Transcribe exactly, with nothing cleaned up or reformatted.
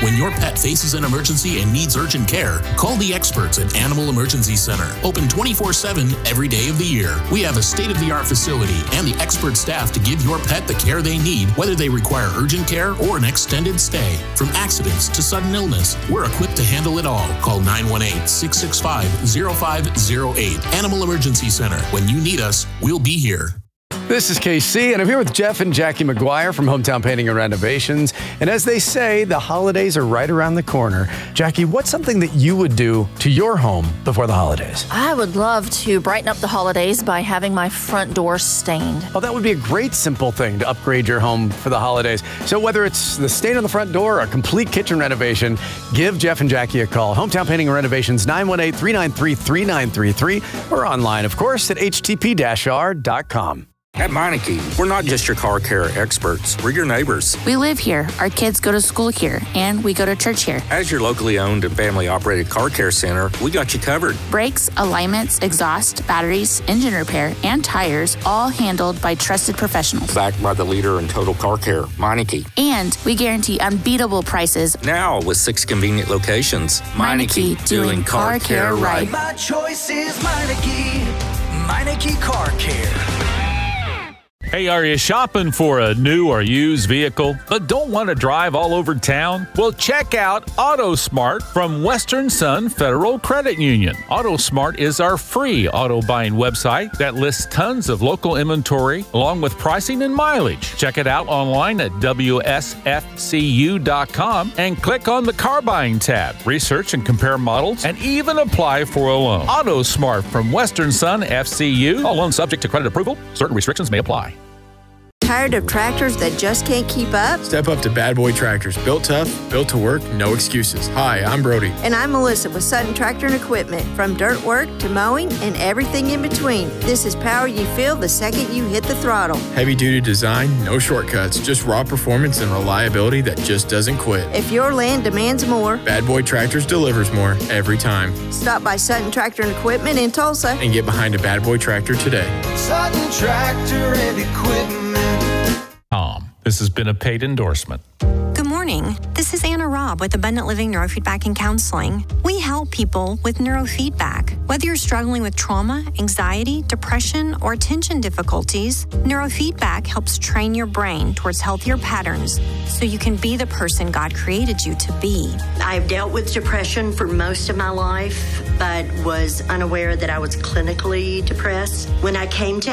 When your pet faces an emergency and needs urgent care, call the experts at Animal Emergency Center. Open twenty-four seven every day of the year. We have a state-of-the-art facility and the expert staff to give your pet the care they need, whether they require urgent care or an extended stay. From accidents to sudden illness, we're equipped to handle it all. Call nine one eight, six six five, zero five zero eight. Animal Emergency Center. When you need us, we'll be here. This is K C, and I'm here with Jeff and Jackie McGuire from Hometown Painting and Renovations. And as they say, the holidays are right around the corner. Jackie, what's something that you would do to your home before the holidays? I would love to brighten up the holidays by having my front door stained. Oh, that would be a great simple thing to upgrade your home for the holidays. So whether it's the stain on the front door or a complete kitchen renovation, give Jeff and Jackie a call. Hometown Painting and Renovations, nine one eight, three nine three, three nine three three, or online, of course, at h t p dash r dot com. At Meineke, we're not just your car care experts, we're your neighbors. We live here, our kids go to school here, and we go to church here. As your locally owned and family operated car care center, we got you covered. Brakes, alignments, exhaust, batteries, engine repair, and tires, all handled by trusted professionals. Backed by the leader in total car care, Meineke. And we guarantee unbeatable prices. Now with six convenient locations. Meineke, Meineke doing, doing car, car care, care right. My choice is Meineke. Meineke Car Care. Hey, are you shopping for a new or used vehicle, but don't want to drive all over town? Well, check out AutoSmart from Western Sun Federal Credit Union. AutoSmart is our free auto buying website that lists tons of local inventory along with pricing and mileage. Check it out online at w s f c u dot com and click on the car buying tab. Research and compare models and even apply for a loan. AutoSmart from Western Sun F C U. All loans subject to credit approval. Certain restrictions may apply. Tired of tractors that just can't keep up? Step up to Bad Boy Tractors. Built tough, built to work, no excuses. Hi, I'm Brody. And I'm Melissa with Sutton Tractor and Equipment. From dirt work to mowing and everything in between. This is power you feel the second you hit the throttle. Heavy duty design, no shortcuts, just raw performance and reliability that just doesn't quit. If your land demands more, Bad Boy Tractors delivers more every time. Stop by Sutton Tractor and Equipment in Tulsa and get behind a Bad Boy Tractor today. Sutton Tractor and Equipment. Um, this has been a paid endorsement. Good morning. This is Anna Robb with Abundant Living Neurofeedback and Counseling. We help people with neurofeedback. Whether you're struggling with trauma, anxiety, depression, or attention difficulties, neurofeedback helps train your brain towards healthier patterns so you can be the person God created you to be. I've dealt with depression for most of my life, but was unaware that I was clinically depressed. When I came to